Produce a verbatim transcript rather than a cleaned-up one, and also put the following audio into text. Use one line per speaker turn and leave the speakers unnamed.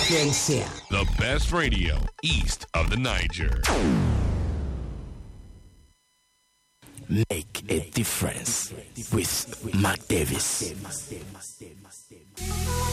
Sapiencia.
The best radio east of the Niger.
Make a difference with Mark Davis.